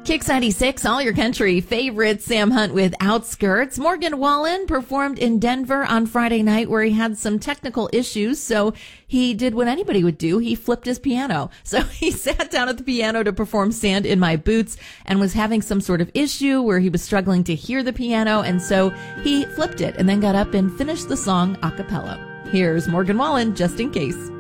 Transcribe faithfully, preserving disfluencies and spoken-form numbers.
Kicks ninety-six, all your country favorite, Sam Hunt with Outskirts. Morgan Wallen performed in Denver on Friday night where he had some technical issues, so he did what anybody would do. He flipped his piano. So he sat down at the piano to perform Sand in My Boots and was having some sort of issue where he was struggling to hear the piano, and so he flipped it and then got up and finished the song a cappella. Here's Morgan Wallen, just in case.